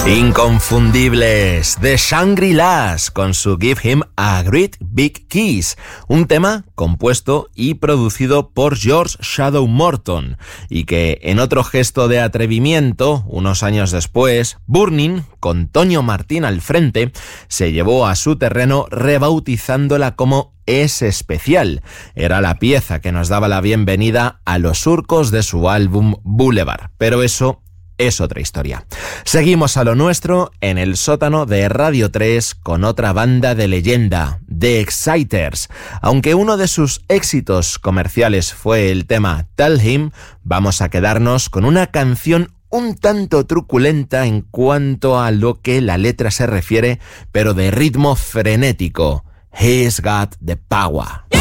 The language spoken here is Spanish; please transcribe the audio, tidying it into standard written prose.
Inconfundibles, The Shangri-Las, con su Give Him a Great Big Kiss, un tema compuesto y producido por George Shadow Morton, y que en otro gesto de atrevimiento, unos años después, Burning, con Toño Martín al frente, se llevó a su terreno rebautizándola como Es Especial. Era la pieza que nos daba la bienvenida a los surcos de su álbum Boulevard, pero eso es otra historia. Seguimos a lo nuestro en el sótano de Radio 3 con otra banda de leyenda, The Exciters. Aunque uno de sus éxitos comerciales fue el tema Tell Him, vamos a quedarnos con una canción un tanto truculenta en cuanto a lo que la letra se refiere, pero de ritmo frenético. He's Got the Power.